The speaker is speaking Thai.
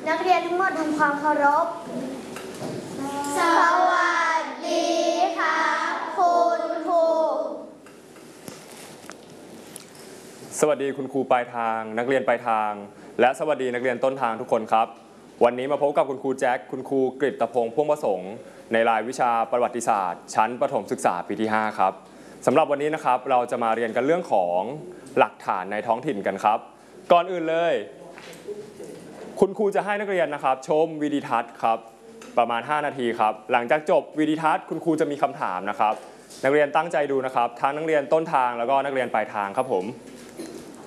นักเรียนทั้งหมดทำความเคารพสวัสดีค่ะคุณครูสวัสดีคุณครูปลายทางนักเรียนปลายทางและสวัสดีนักเรียนต้นทางทุกคนครับวันนี้มาพบกับคุณครูแจ็คคุณครูกฤตพงษ์พ่วงประสงค์ในรายวิชาประวัติศาสตร์ชั้นประถมศึกษาปีที่5ครับสำหรับวันนี้นะครับเราจะมาเรียนกันเรื่องของหลักฐานในท้องถิ่นกันครับก่อนอื่นเลยคุณครูจะให้นักเรียนนะครับชมวิดีทัศน์ครับประมาณ5นาทีครับหลังจากจบวิดีทัศน์คุณครูจะมีคำถามนะครับนักเรียนตั้งใจดูนะครับทั้งนักเรียนต้นทางแล้วก็นักเรียนปลายทางครับผม